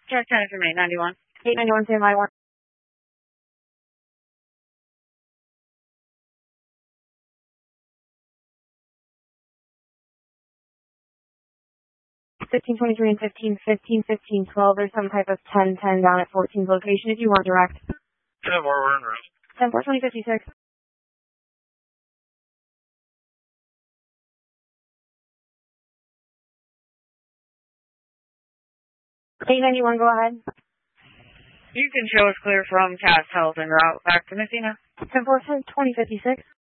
Check 10 from 891. 891, standby 1. $15.23 and 15.12. There's some type of 10.10 down at 14's location if you want direct. 10 more, we're en route. 10-4-20-56. $891, go ahead. You can show us clear from Task Health and route back to Messina. 10-4-20-56.